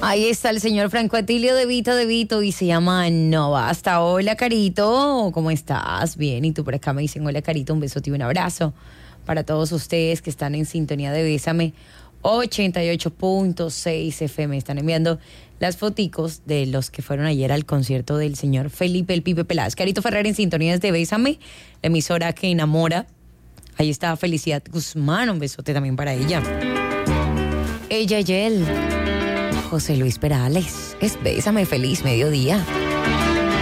Ahí está el señor Franco Atilio de Vito y se llama No Basta. Hola, Carito, ¿cómo estás? Bien, y tú por acá me dicen hola, Carito, un besote y un abrazo para todos ustedes que están en sintonía de Bésame 88.6 FM. Están enviando las foticos de los que fueron ayer al concierto del señor Felipe El Pipe Peláez. Carito Ferrer en sintonía de Bésame, la emisora que enamora. Ahí está Felicidad Guzmán, un besote también para ella. Ella y él. José Luis Perales, es Bésame, feliz mediodía.